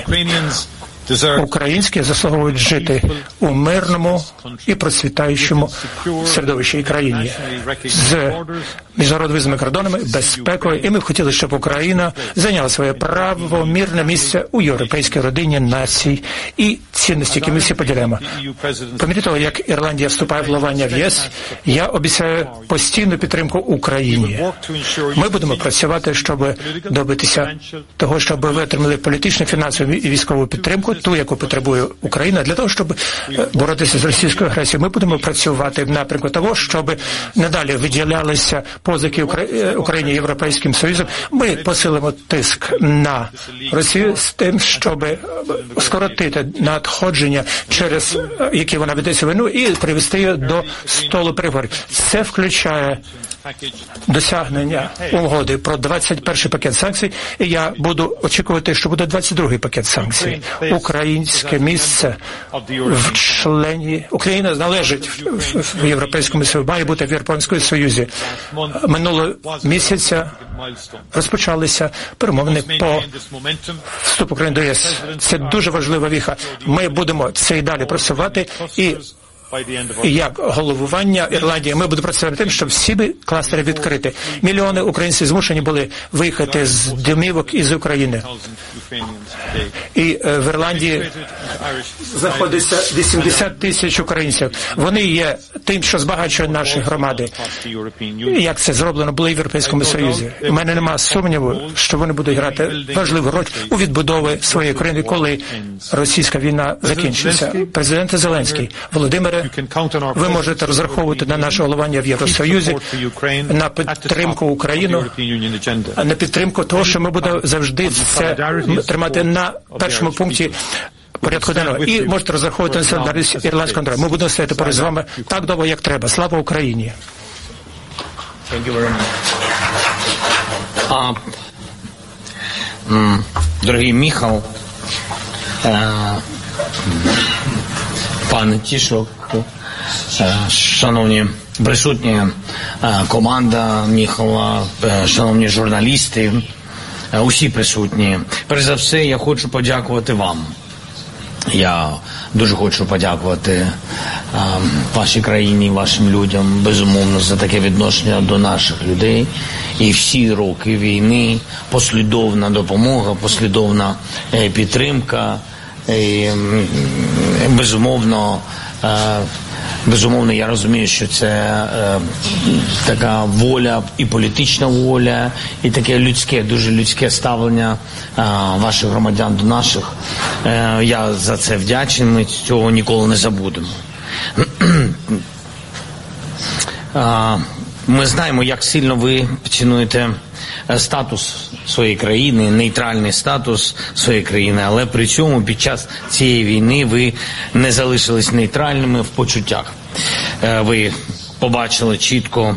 Українські заслуговують жити у мирному і процвітаючому середовищі і країні з міжнародними кордонами, безпекою. І ми б хотіли, щоб Україна зайняла своє правомірне місце у європейській родині націй і цінності, які ми всі поділяємо. По мірі того, як Ірландія вступає в лавання в ЄС, я обіцяю постійну підтримку Україні. Ми будемо працювати, щоб добитися того, щоб ви отримали політичну, фінансову і військову підтримку, ту, яку потребує Україна, для того, щоб боротися з російською агресією. Ми будемо працювати в напрямку того, щоб надалі виділялися позики Україні Європейським Союзом. Ми посилимо тиск на Росію з тим, щоб скоротити надходження, через які вона ведеться війну, і привести її до столу переговорів. Це включає досягнення угоди про двадцять перший пакет санкцій, і я буду очікувати, що буде двадцять другий пакет санкцій. Українське місце в члені Україна належить в, в Європейському Союзі, має бути в Європейському Союзі. Минулого місяця розпочалися перемовини по вступу України до ЄС. Це дуже важлива віха. Ми будемо це і далі просувати, і І як головування Ірландії ми будемо працювати тим, щоб всі кластери відкриті. Мільйони українців змушені були виїхати з домівок із України. І в Ірландії знаходиться вісімдесят тисяч українців. Вони є тим, що збагачує наші громади. Як це зроблено було і в Європейському Союзі. У мене немає сумніву, що вони будуть грати важливу роль у відбудові своєї країни, коли російська війна закінчиться. Президент Зеленський, Володимире, ви можете розраховувати на наше головування в Євросоюзі, на підтримку України, на підтримку того, що ми будемо завжди це тримати на першому пункті порядку денного. І можете розраховувати на солідарність ірландського народу. Ми будемо стояти поряд з вами так довго, як треба. Слава Україні! А, м, дорогий Міхал, е, пане Тішок, е, шановні присутні, е, команда Міхала, е, шановні журналісти, е, усі присутні. Перш за все, я хочу подякувати вам. Я дуже хочу подякувати е, вашій країні, вашим людям, безумовно, за таке відношення до наших людей. І всі роки війни, послідовна допомога, послідовна е, підтримка, і, безумовно, е, безумовно, я розумію, що це е, така воля, і політична воля, і таке людське, дуже людське ставлення е, ваших громадян до наших. Е, я за це вдячний, ми цього ніколи не забудемо. е, ми знаємо, як сильно ви цінуєте статус своєї країни, нейтральний статус своєї країни, але при цьому під час цієї війни ви не залишились нейтральними в почуттях. Ви побачили чітко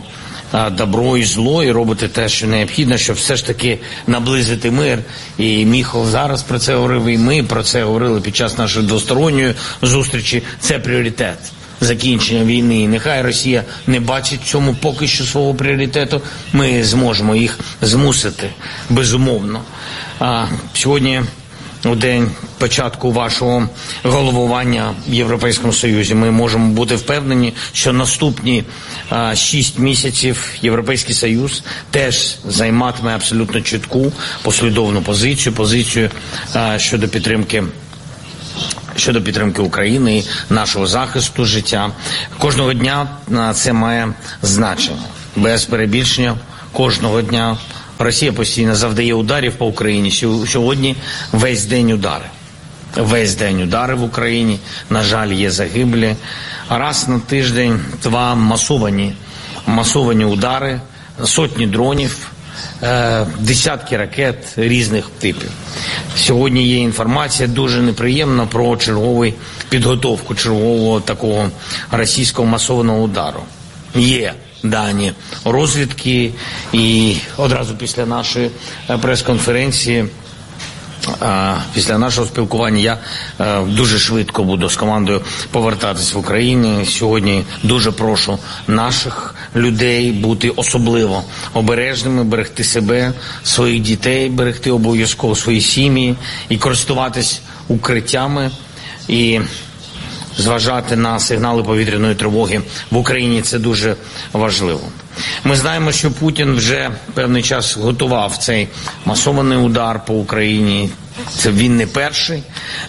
добро і зло, і робити те, що необхідно, щоб все ж таки наблизити мир. І Міхал зараз про це говорив, і ми про це говорили під час нашої двосторонньої зустрічі. Це пріоритет. Закінчення війни. І нехай Росія не бачить в цьому поки що свого пріоритету. Ми зможемо їх змусити, безумовно. А, сьогодні, у день початку вашого головування в Європейському Союзі, ми можемо бути впевнені, що наступні а, шість місяців Європейський Союз теж займатиме абсолютно чітку, послідовну позицію, позицію а, щодо підтримки щодо підтримки України і нашого захисту життя. Кожного дня це має значення. Без перебільшення, кожного дня Росія постійно завдає ударів по Україні. Сьогодні весь день удари. Весь день удари в Україні. На жаль, є загиблі. Раз на тиждень два масовані, масовані удари, сотні дронів, десятки ракет різних типів. Сьогодні є інформація дуже неприємна про чергову підготовку чергового такого російського масованого удару. Є дані розвідки, і одразу після нашої прес-конференції, після нашого спілкування я дуже швидко буду з командою повертатись в Україну. Сьогодні дуже прошу наших людей бути особливо обережними, берегти себе, своїх дітей, берегти обов'язково свої сім'ї і користуватись укриттями і зважати на сигнали повітряної тривоги в Україні. Це дуже важливо. Ми знаємо, що Путін вже певний час готував цей масований удар по Україні. Це він не перший.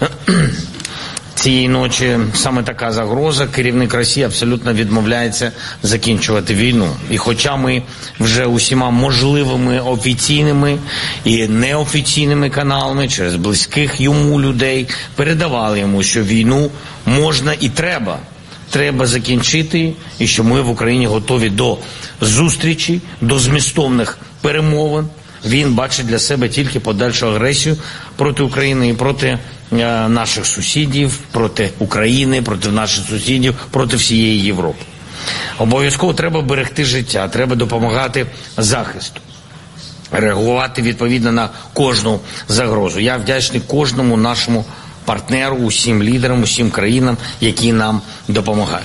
Цієї ночі саме така загроза. Керівник Росії абсолютно відмовляється закінчувати війну. І хоча ми вже усіма можливими офіційними і неофіційними каналами через близьких йому людей передавали йому, що війну можна і треба. Треба закінчити, і що ми в Україні готові до зустрічі, до змістовних перемовин. Він бачить для себе тільки подальшу агресію проти України і проти е, наших сусідів, проти України, проти наших сусідів, проти всієї Європи. Обов'язково треба берегти життя, треба допомагати захисту, реагувати відповідно на кожну загрозу. Я вдячний кожному нашому партнеру, усім лідерам, усім країнам, які нам допомагають.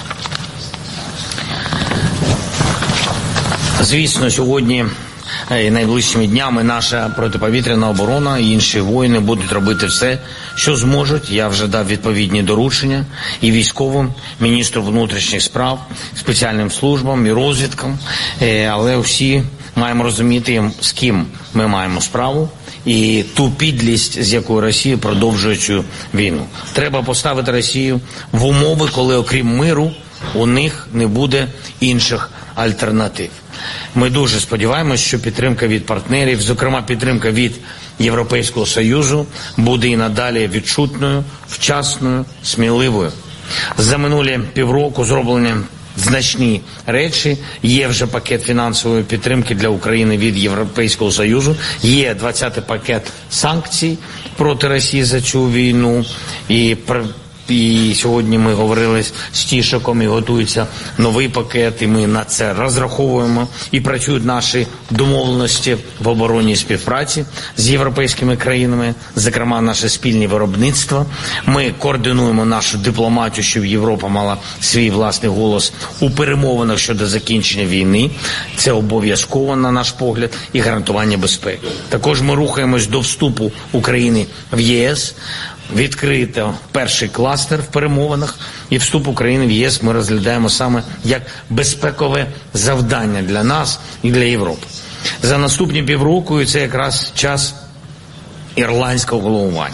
Звісно, сьогодні і найближчими днями наша протиповітряна оборона і інші воїни будуть робити все, що зможуть. Я вже дав відповідні доручення і військовим, міністру внутрішніх справ, спеціальним службам і розвідкам. Але всі маємо розуміти, з ким ми маємо справу і ту підлість, з якою Росія продовжує цю війну. Треба поставити Росію в умови, коли окрім миру у них не буде інших альтернатив. Ми дуже сподіваємося, що підтримка від партнерів, зокрема підтримка від Європейського Союзу, буде і надалі відчутною, вчасною, сміливою. За минулі півроку зроблені значні речі. Є вже пакет фінансової підтримки для України від Європейського Союзу. Є двадцятий пакет санкцій проти Росії за цю війну. І І сьогодні ми говорили з Тішоком, і готується новий пакет, і ми на це розраховуємо. І працюють наші домовленості в оборонній співпраці з європейськими країнами, зокрема наше спільне виробництво. Ми координуємо нашу дипломатію, щоб Європа мала свій власний голос у перемовинах щодо закінчення війни. Це обов'язково, на наш погляд, і гарантування безпеки. Також ми рухаємось до вступу України в ЄС. Відкрито перший кластер в перемовинах, і вступ України в ЄС ми розглядаємо саме як безпекове завдання для нас і для Європи. За наступні півроку, і це якраз час ірландського головування.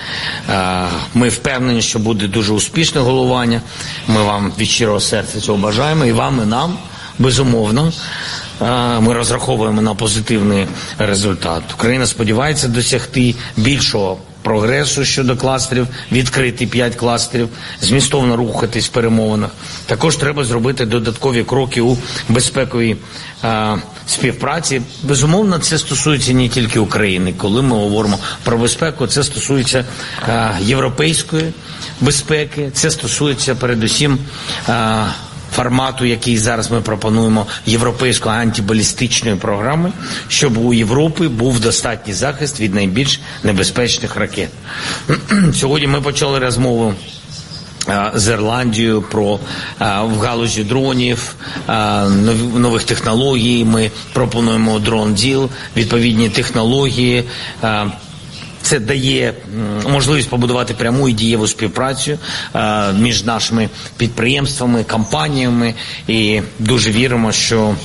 Ми впевнені, що буде дуже успішне головування. Ми вам від щирого серця цього бажаємо, і вам, і нам, безумовно. Ми розраховуємо на позитивний результат. Україна сподівається досягти більшого прогресу щодо кластерів, відкрити п'ять кластерів, змістовно рухатись в перемовинах. Також треба зробити додаткові кроки у безпековій е, співпраці. Безумовно, це стосується не тільки України. Коли ми говоримо про безпеку, це стосується е, європейської безпеки, це стосується передусім е, формату, який зараз ми пропонуємо, європейської антибалістичної програми, щоб у Європи був достатній захист від найбільш небезпечних ракет. Сьогодні ми почали розмову з Ірландією про в галузі дронів, нових технологій. Ми пропонуємо дрон-діл, відповідні технології. Це дає можливість побудувати пряму і дієву співпрацю між нашими підприємствами, компаніями. І дуже віримо, що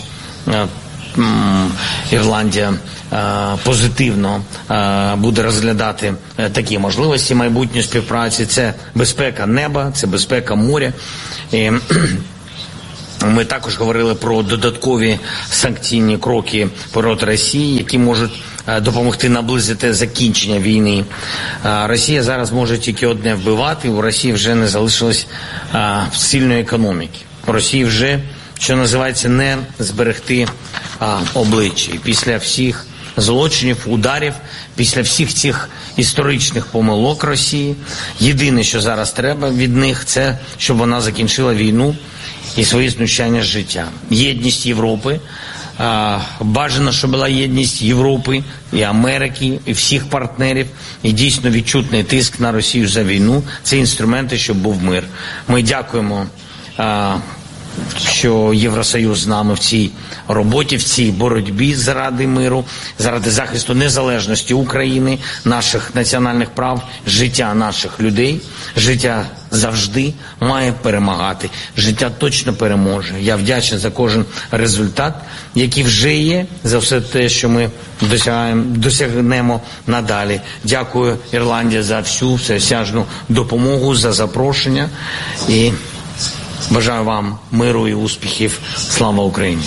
Ірландія позитивно буде розглядати такі можливості майбутньої співпраці. Це безпека неба, це безпека моря. І ми також говорили про додаткові санкційні кроки проти Росії, які можуть допомогти наблизити закінчення війни. Росія зараз може тільки одне вбивати, у Росії вже не залишилось сильної економіки. У Росії вже, що називається, не зберегти обличчя. І після всіх злочинів, ударів, після всіх цих історичних помилок Росії, єдине, що зараз треба від них, це щоб вона закінчила війну і свої знущання з життя. Єдність Європи, бажано, щоб була єдність Європи і Америки, і всіх партнерів, і дійсно відчутний тиск на Росію за війну. Це інструменти, щоб був мир. Ми дякуємо, що Євросоюз з нами в цій роботі, в цій боротьбі заради миру, заради захисту незалежності України, наших національних прав, життя наших людей. Життя завжди має перемагати. Життя точно переможе. Я вдячний за кожен результат, який вже є, за все те, що ми досягаємо, досягнемо надалі. Дякую, Ірландія, за всю всеосяжну допомогу, за запрошення. І бажаю вам миру і успіхів. Слава Україні!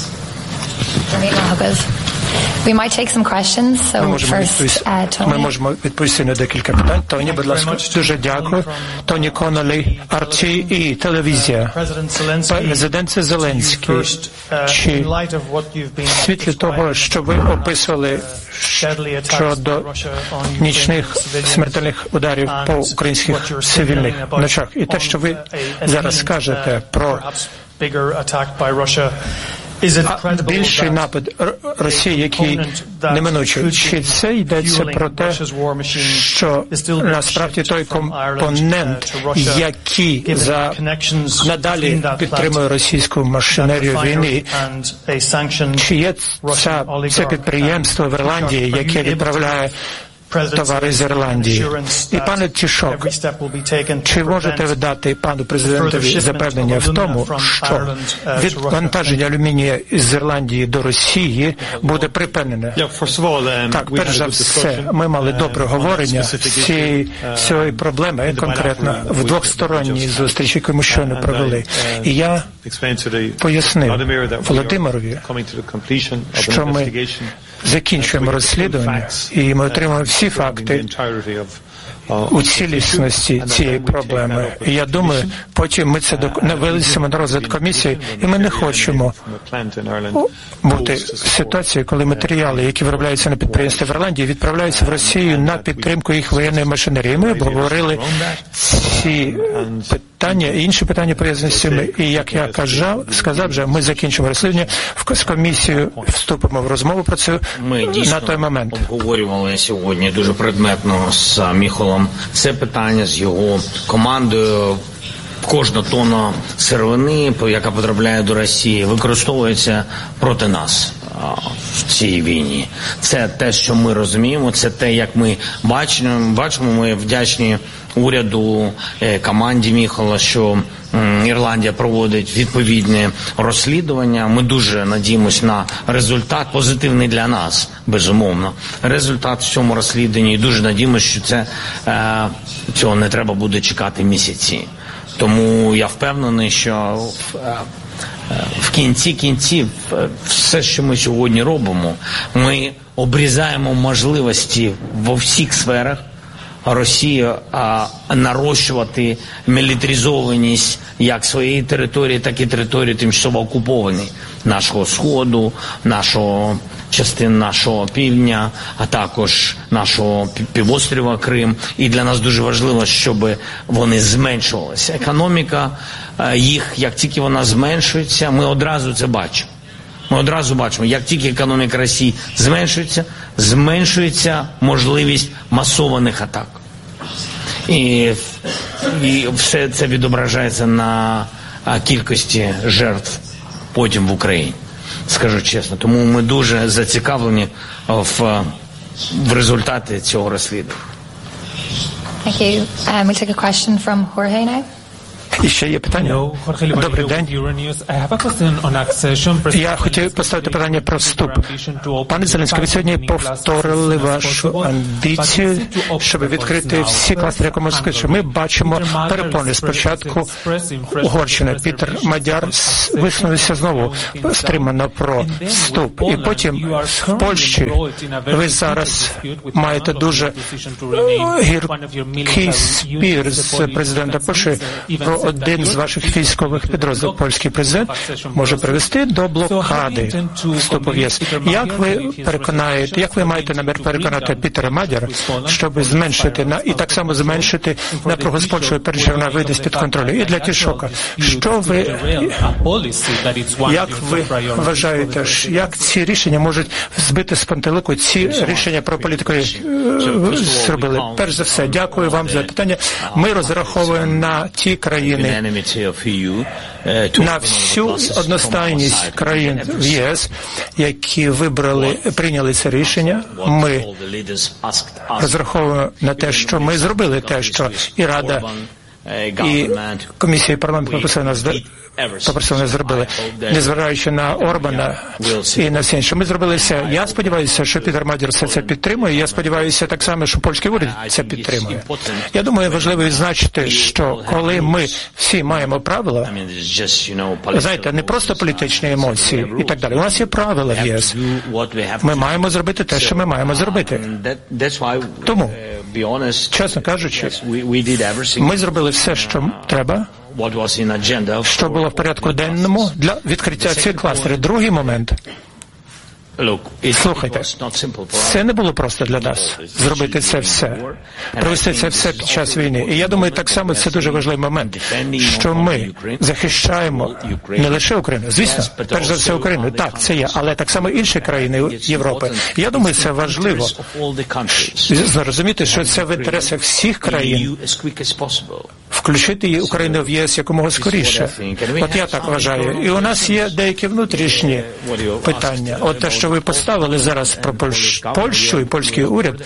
We might take some questions. So ми, можемо first, uh, ми можемо відповісти на декілька питань. Тоні, будь ласка, дуже дякую. Тоні Коннелі, Арті і телевізія. Президент Зеленський, чи в світлі того, що ви описували щодо нічних смертельних ударів по українських цивільних ночах, і те, що ви зараз скажете про більший напад Росії, який неминучий. Чи це йдеться про те, що насправді той компонент, який за надалі підтримує російську машинерію війни, чи є це, це підприємство в Ірландії, яке відправляє товари з Ірландії? І пане Тішок, чи можете ви дати пану президентові запевнення в тому, що відвантаження алюмінія з Ірландії до Росії буде припинене? Так, перш за все, ми мали добре говорення цієї, цієї проблеми, конкретно в двосторонній зустрічі, яку ми щойно провели. І я пояснив Володимирові, що ми закінчуємо розслідування, і ми отримаємо всі факти у цілісності цієї проблеми. І я думаю, потім ми це винесемо на розгляд комісії, і ми не хочемо бути в ситуації, коли матеріали, які виробляються на підприємстві в Ірландії, відправляються в Росію на підтримку їх воєнної машинерії. Ми обговорили ці питання і інші питання пов'язані з цим. І як я казав, сказав вже, ми закінчимо розслідування, з комісією вступимо в розмову про це на той момент. Ми обговорювали сьогодні дуже предметно з Міхолом це питання, з його командою. Кожна тонна сировини, яка потрапляє до Росії, використовується проти нас в цій війні. Це те, що ми розуміємо, це те, як ми бачимо. Бачимо, ми вдячні уряду, команді Міхола, що Ірландія проводить відповідне розслідування. Ми дуже надіємося на результат, позитивний для нас, безумовно. Результат в цьому розслідуванні, і дуже надіємося, що це, цього не треба буде чекати місяці. Тому я впевнений, що в кінці кінців все, що ми сьогодні робимо, ми обрізаємо можливості во всіх сферах Росії нарощувати мілітаризованість як своєї території, так і території тимчасово окупованої, нашого Сходу, нашого частин нашого півдня, а також нашого півострова Крим. І для нас дуже важливо, щоб вони зменшувалися. Економіка їх, як тільки вона зменшується, ми одразу це бачимо. Ми одразу бачимо, як тільки економіка Росії зменшується, зменшується можливість масованих атак. І, і все це відображається на кількості жертв потім в Україні, скажу чесно. Тому ми дуже зацікавлені в, в результаті цього розслідування. Thank you. Um, we'll take a question from Jorge now. І ще є питання. Добрий день. Я хотів поставити питання про вступ. Пане Зеленський, ви сьогодні повторили вашу амбіцію, щоб відкрити всі кластери економіки. Ми бачимо перепони. Спочатку Угорщина, Пітер Мадяр висунувся знову стримано про вступ. І потім в Польщі ви зараз маєте дуже гіркий спір з президентом Польщі про один з ваших військових підрозділів. Польський президент може привести до блокади вступу в ЄС. Як ви переконаєте, як ви маєте намір переконати Пітера Мадяра, щоб зменшити на і так само зменшити напругу з Польщею, перш ніж вона вийде з-під контролю? І для Кішока, що ви, як ви вважаєте, як ці рішення можуть збити з пантелику ці рішення про політику зробили? Перш за все, дякую вам за питання. Ми розраховуємо на ті країни, на всю одностайність країн в ЄС, які вибрали, прийняли це рішення. Ми розраховуємо на те, що ми зробили те, що і Рада, і Комісія, і парламент попросили нас попросили нас зробили, незважаючи на Орбана і на все інше. Ми зробили все. Я сподіваюся, що Пітер Мадяр все це підтримує. Я сподіваюся так само, що польський уряд це підтримує. Я думаю, важливо відзначити, що коли ми всі маємо правила, знаєте, не просто політичні емоції і так далі. У нас є правила в ЄС. Ми маємо зробити те, що ми маємо зробити. Тому, чесно кажучи, ми зробили все, що треба, що було в порядку денному для відкриття цих кластерів. Другий момент. Слухайте, це не було просто для нас зробити це все, провести це все під час війни. І я думаю, так само це дуже важливий момент, що ми захищаємо не лише Україну, звісно, перш за все Україну, так, це є, але так само інші країни Європи. І я думаю, це важливо зрозуміти, що це в інтересах всіх країн, включити Україну в ЄС якомога скоріше. От я так вважаю. І у нас є деякі внутрішні питання. От те, що ви поставили зараз про Польщ... Польщу і польський уряд,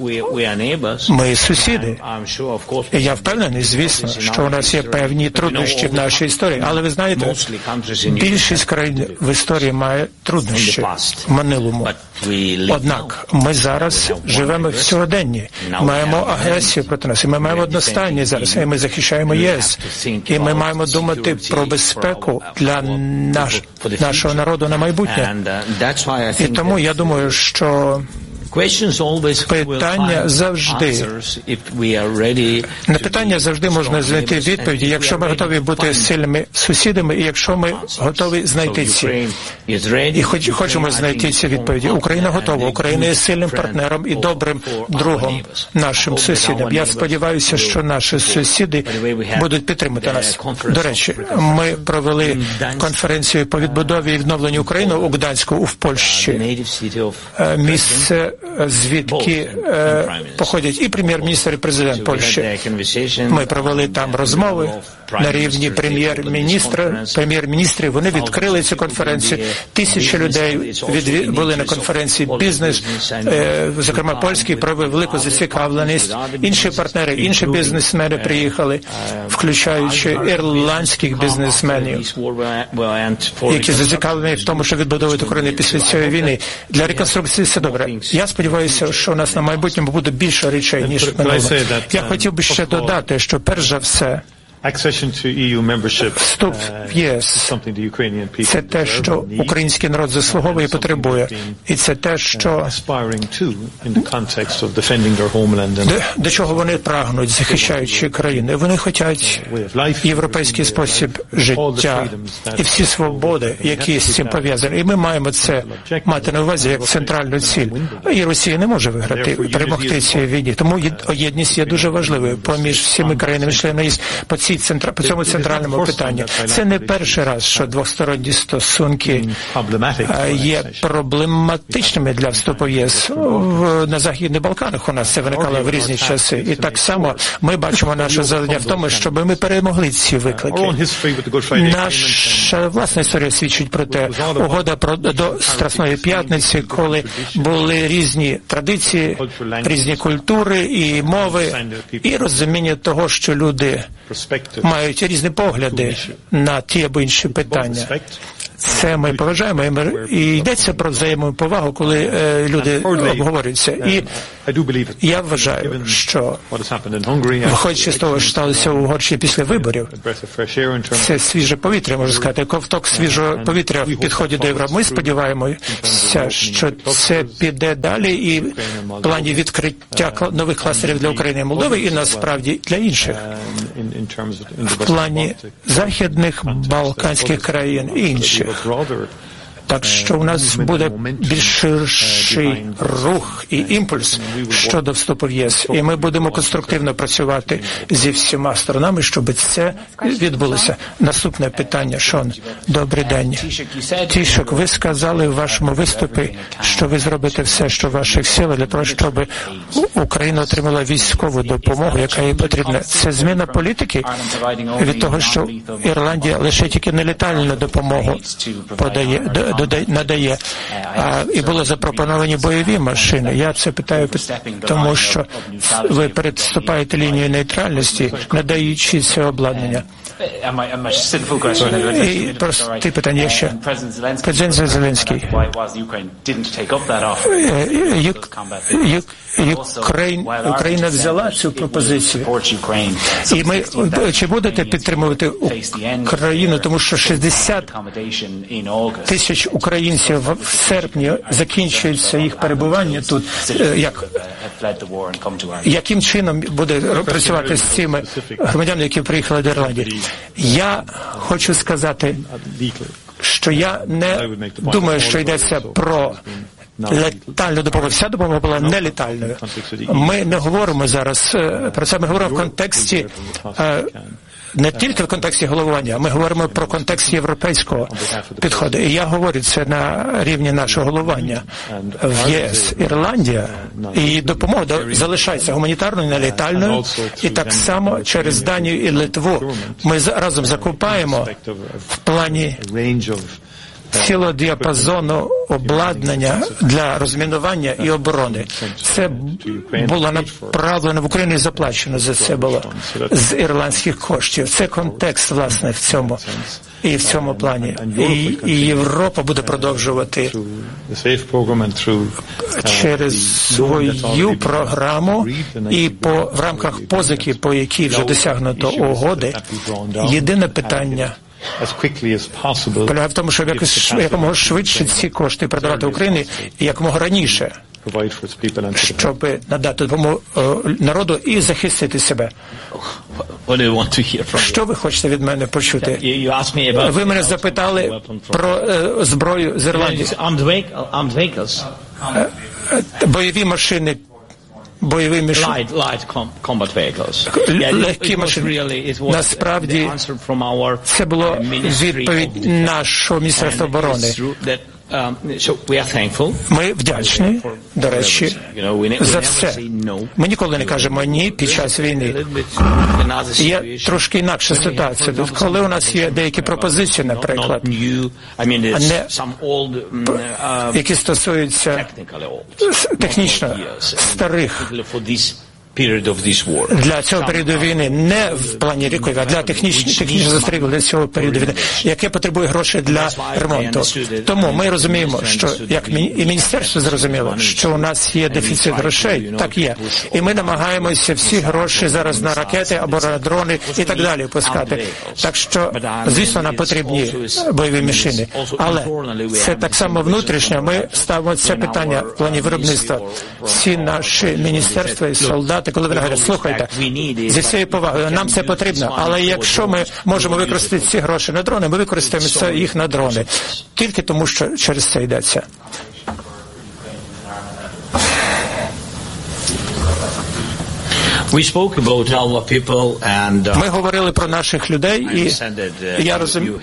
ми сусіди. І я впевнений, звісно, що у нас є певні труднощі в нашій історії. Але ви знаєте, більшість країн в історії має труднощі в минулому. Однак ми зараз живемо в сьогоденні, маємо агресію проти нас, і ми маємо одностайність зараз, і ми захищаємо ЄС, і ми маємо думати про безпеку для наш... нашого народу на майбутнє. І тому я думаю, що питання завжди, на питання завжди можна знайти відповіді, якщо ми готові бути сильними сусідами, і якщо ми готові знайти ці. І хоч, хочемо знайти ці відповіді. Україна готова, Україна є сильним партнером і добрим другом нашим сусідам. Я сподіваюся, що наші сусіди будуть підтримувати нас. До речі, ми провели конференцію по відбудові і відновленню України у Гданську, в Польщі. Місце, звідки е, походять і прем'єр-міністр, і президент Польщі. Ми провели там розмови на рівні прем'єр-міністра, прем'єр-міністрів. Вони відкрили цю конференцію. Тисячі людей від, були на конференції. Бізнес, е, зокрема польський, проявив велику зацікавленість. Інші партнери, інші бізнесмени приїхали, включаючи ірландських бізнесменів, які зацікавлені в тому, що відбудовують Україну після цієї війни. Для реконструкції все добре. Я сподіваюся, що у нас на майбутньому буде більше речей, ніж в минулому. Я хотів би ще додати, що перш за все, Вступ в єс – це те, що український народ заслуговує і потребує. І це те, що до, до чого вони прагнуть, захищаючи країни. Вони хочуть європейський спосіб життя і всі свободи, які з цим пов'язані. І ми маємо це мати на увазі як центральну ціль. І Росія не може виграти, перемогти цій війні. Тому єдність є дуже важливою поміж всіми країнами-членами по цій центра, по цьому центральному питанню. Це не перший раз, що двосторонні стосунки є проблематичними для вступу в єс. На Західних Балканах у нас це виникало в різні часи. І так само ми бачимо наше завдання в тому, щоб ми перемогли ці виклики. Наша власна історія свідчить про те. Угода про, до Страсної П'ятниці, коли були різні традиції, різні культури і мови, і розуміння того, що люди мають різні погляди на ті або інші питання. Це ми поважаємо, і, ми, і йдеться про взаємоповагу, коли е, люди обговорюються. І я вважаю, що, виходячи з того, що сталося у Угорщині після виборів, це свіже повітря, можна сказати, ковток свіжого повітря в підході до Європи. Ми сподіваємося, що це піде далі і в плані відкриття нових кластерів для України і Молдови, і насправді для інших. В плані західних балканських країн і інших. Так що у нас буде більш ширший рух і імпульс щодо вступу в ЄС. І ми будемо конструктивно працювати зі всіма сторонами, щоб це відбулося. Наступне питання, Шон. Добрий день. Тішок, ви сказали в вашому виступі, що ви зробите все, що в ваших силах, для того, щоб Україна отримала військову допомогу, яка їй потрібна. Це зміна політики від того, що Ірландія лише тільки нелітальну допомогу подає, надає, а, і були запропоновані бойові машини. Я це питаю, тому що ви переступаєте лінію нейтральності, надаючи це обладнання. І просте питання ще. Президент Зеленський. Україна взяла цю пропозицію. І ми, чи будете підтримувати Україну, тому що шістдесят тисяч українців в серпні закінчується їх перебування тут. Як, яким чином буде працювати з цими громадянами, які приїхали до Ірландії? Я хочу сказати, що я не думаю, що йдеться про летальну допомогу. Вся допомога була нелетальною. Ми не говоримо зараз про це, ми говоримо в контексті, не тільки в контексті головування, ми говоримо про контекст європейського підходу. І я говорю це на рівні нашого головування в ЄС. Ірландія і допомога залишається гуманітарною, нелетальною, і так само через Данію і Литву ми разом закупаємо в плані цілого діапазону обладнання для розмінування і оборони. Це було направлено в Україну і заплачено за це було з ірландських коштів. Це контекст, власне, в цьому і в цьому плані. І, і Європа буде продовжувати через свою програму і по в рамках позики, по якій вже досягнуто угоди. Єдине питання полягає в тому, щоб якось, якомога швидше ці кошти продавати Україні і якомога раніше, щоб надати допомогу народу і захистити себе. Що ви хочете від мене почути? Ви мене запитали про е, зброю з Ірландії. Бойові машини. Бойові машини. Легкі машини. Насправді, це було відповідь нашого Міністерства оборони. Ми вдячні, до речі, за все. Ми ніколи не кажемо «ні» під час війни. Є трошки інакша ситуація. Коли у нас є деякі пропозиції, наприклад, не, які стосуються технічно старих для цього періоду війни, не в плані рікові, а для технічних технічних застрілів для цього періоду війни, яке потребує грошей для ремонту. Тому ми розуміємо, що, як і міністерство зрозуміло, що у нас є дефіцит грошей, так є. І ми намагаємося всі гроші зараз на ракети або на дрони і так далі пускати. Так що, звісно, нам потрібні бойові машини. Але це так само внутрішньо. Ми ставимо це питання в плані виробництва. Всі наші міністерства і солдати, коли вони говорять, слухайте, зі всією повагою, нам це потрібно, але якщо ми можемо використати ці гроші на дрони, ми використаємо їх на дрони. Тільки тому, що через це йдеться. Ми говорили про наших людей, і я розумію,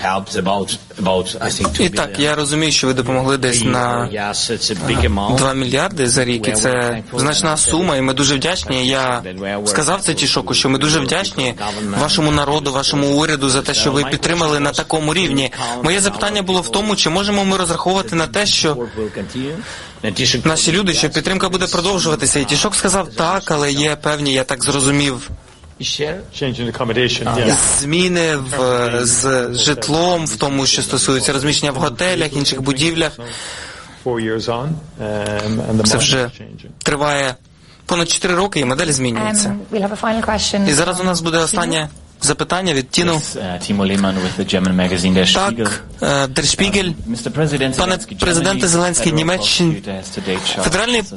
і так, я розумію, що ви допомогли десь на два мільярди за рік, і це значна сума, і ми дуже вдячні. Я сказав це Тішоку, що ми дуже вдячні вашому народу, вашому уряду за те, що ви підтримали на такому рівні. Моє запитання було в тому, чи можемо ми розраховувати на те, що наші люди, що підтримка буде продовжуватися. І Тішок сказав так, але є певні, я так зрозумів, зміни в, з житлом, в тому, що стосується розміщення в готелях, інших будівлях. Це вже триває понад чотири роки, і модель змінюється. І зараз у нас буде останнє запитання від Тіну. Так, Der Spiegel. Пане президенте Зеленський, Німеччина. Федеральний